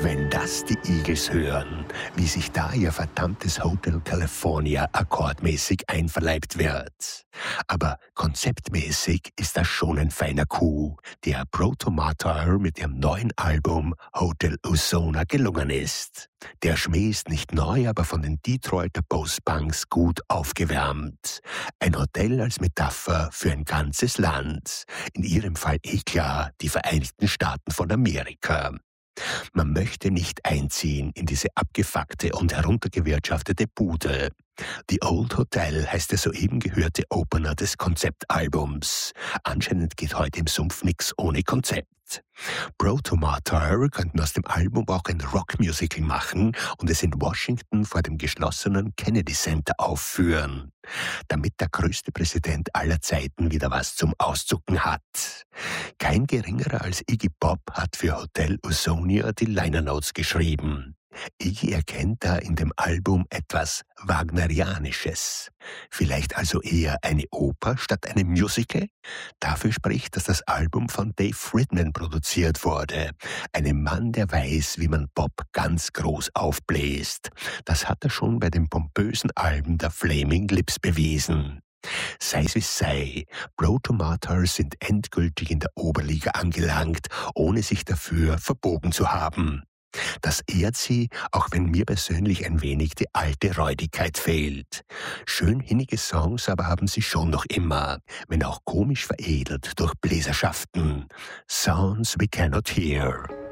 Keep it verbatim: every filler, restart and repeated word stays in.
Wenn das die Eagles hören, wie sich da ihr verdammtes Hotel California akkordmäßig einverleibt wird. Aber konzeptmäßig ist das schon ein feiner Coup, der Proto Martyr mit ihrem neuen Album Hotel Ozona gelungen ist. Der Schmäh ist nicht neu, aber von den Detroiter Post-Punks gut aufgewärmt. Ein Hotel als Metapher für ein ganzes Land. In ihrem Fall eh klar die Vereinigten Staaten von Amerika. Man möchte nicht einziehen in diese abgefuckte und heruntergewirtschaftete Bude. The Old Hotel heißt der soeben gehörte Opener des Konzeptalbums. Anscheinend geht heute im Sumpf nix ohne Konzept. Proto Martyr könnten aus dem Album auch ein Rockmusical machen und es in Washington vor dem geschlossenen Kennedy Center aufführen, damit der größte Präsident aller Zeiten wieder was zum Auszucken hat. Kein geringerer als Iggy Pop hat für Hotel Ozona die Liner Notes geschrieben. Iggy erkennt da in dem Album etwas Wagnerianisches. Vielleicht also eher eine Oper statt einem Musical? Dafür spricht, dass das Album von Dave Fridman produziert wurde. Einem Mann, der weiß, wie man Pop ganz groß aufbläst. Das hat er schon bei den pompösen Alben der Flaming Lips bewiesen. Sei es wie es sei, Proto Martyr sind endgültig in der Oberliga angelangt, ohne sich dafür verbogen zu haben. Das ehrt sie, auch wenn mir persönlich ein wenig die alte Räudigkeit fehlt. Schön hinnige Songs aber haben sie schon noch immer, wenn auch komisch veredelt durch Bläserschaften. Sounds we cannot hear.